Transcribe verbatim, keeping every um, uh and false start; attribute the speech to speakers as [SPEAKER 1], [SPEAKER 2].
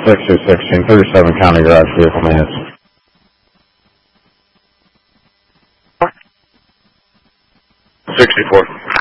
[SPEAKER 1] six two sixteen, thirty-seven County Garage Vehicle Maintenance.
[SPEAKER 2] sixty-four.